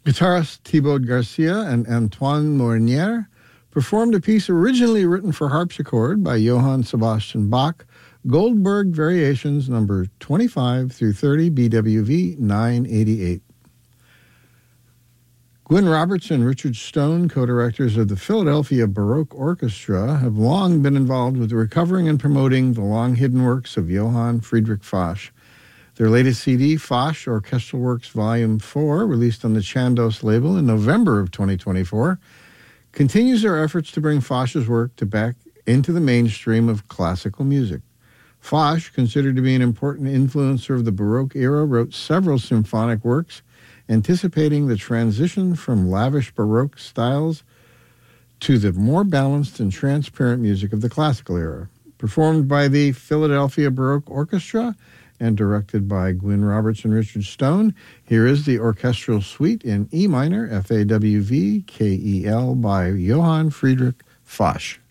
Guitarist Thibaut Garcia and Antoine Mournier performed a piece originally written for harpsichord by Johann Sebastian Bach, Goldberg Variations number 25 through 30, BWV 988. Gwyn Roberts and Richard Stone, co-directors of the Philadelphia Baroque Orchestra, have long been involved with recovering and promoting the long-hidden works of Johann Friedrich Foch. Their latest CD, Foch Orchestral Works Volume 4, released on the Chandos label in November of 2024, continues their efforts to bring Foch's work back into the mainstream of classical music. Foch, considered to be an important influencer of the Baroque era, wrote several symphonic works anticipating the transition from lavish Baroque styles to the more balanced and transparent music of the classical era. Performed by the Philadelphia Baroque Orchestra and directed by Gwyn Roberts and Richard Stone, here is the orchestral suite in E minor, FAWV, KEL by Johann Friedrich Foch.